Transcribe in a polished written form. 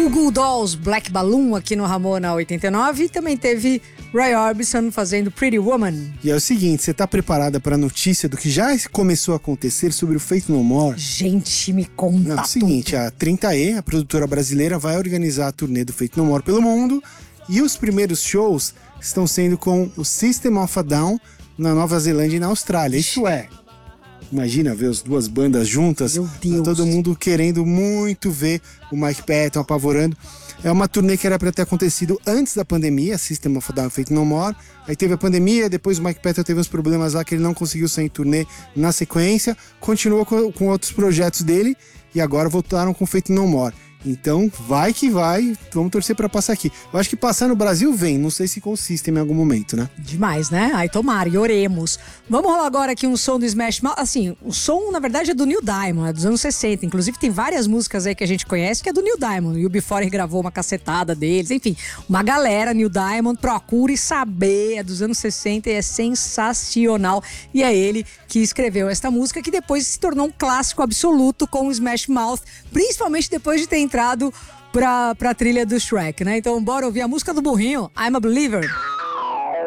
Goo Goo Dolls, Black Balloon aqui no Ramona 89 e também teve Roy Orbison fazendo Pretty Woman. E é o seguinte, você tá preparada para a notícia do que já começou a acontecer sobre o Faith No More? Gente, me conta. Não, é o seguinte, a 30E, a produtora brasileira, vai organizar a turnê do Faith No More pelo mundo e os primeiros shows estão sendo com o System of a Down na Nova Zelândia e na Austrália. Isso é, imagina ver as duas bandas juntas. Meu Deus. Todo mundo querendo muito ver o Mike Patton apavorando. É uma turnê que era para ter acontecido antes da pandemia, System of a Down, Faith No More. Aí teve a pandemia, depois o Mike Patton teve uns problemas lá que ele não conseguiu sair em turnê na sequência. Continuou com outros projetos dele e agora voltaram com Faith No More. Então, vai que vai, vamos torcer pra passar aqui. Eu acho que passar no Brasil vem, não sei se consiste em algum momento, né? Demais, né? Aí tomara, e oremos. Vamos rolar agora aqui um som do Smash Mouth. Assim, o som, na verdade, é do Neil Diamond, é dos anos 60. Inclusive, tem várias músicas aí que a gente conhece que é do Neil Diamond. E o Before gravou uma cacetada deles. Enfim, uma galera, Neil Diamond, procure saber, é dos anos 60 e é sensacional. E é ele que escreveu esta música, que depois se tornou um clássico absoluto com o Smash Mouth, principalmente depois de ter entrado pra trilha do Shrek, né? Então bora ouvir a música do burrinho, I'm a Believer.